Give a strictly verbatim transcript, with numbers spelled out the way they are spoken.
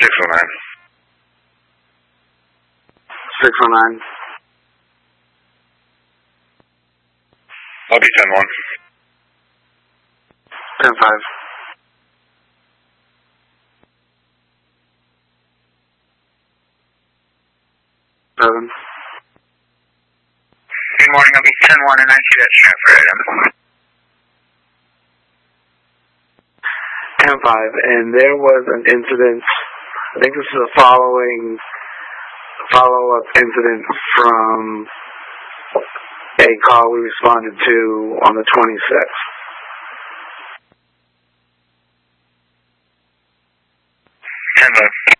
six oh nine. six oh nine. I'll be ten one. ten five. seven. Good morning, I'll be ten one and I see that transfer item. ten five, and there was an incident, I think this is a following, follow-up incident from a call we responded to on the twenty-sixth. ten five.